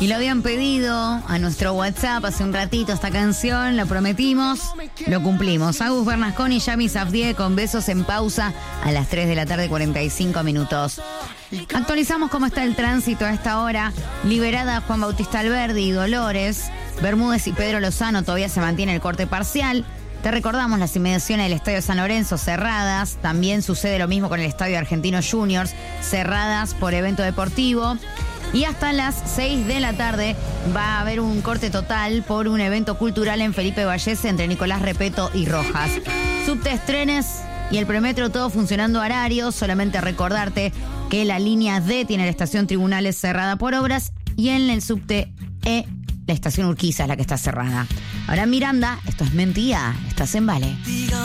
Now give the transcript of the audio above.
Y lo habían pedido a nuestro WhatsApp hace un ratito esta canción, lo prometimos, lo cumplimos. Agus Bernasconi y Yami Safdie con Besos en Pausa a las 3 de la tarde, 45 minutos. Actualizamos cómo está el tránsito a esta hora. Liberada Juan Bautista Alberdi y Dolores, Bermúdez y Pedro Lozano todavía se mantiene el corte parcial. Te recordamos las inmediaciones del Estadio San Lorenzo cerradas. También sucede lo mismo con el Estadio Argentinos Juniors, cerradas por evento deportivo. Y hasta las 6 de la tarde va a haber un corte total por un evento cultural en Felipe Vallese entre Nicolás Repeto y Rojas. Subtes, trenes y el premetro todo funcionando a horario. Solamente recordarte que la línea D tiene la estación Tribunales cerrada por obras y en el subte E la estación Urquiza es la que está cerrada. Ahora Miranda, esto es mentira, estás en Vale.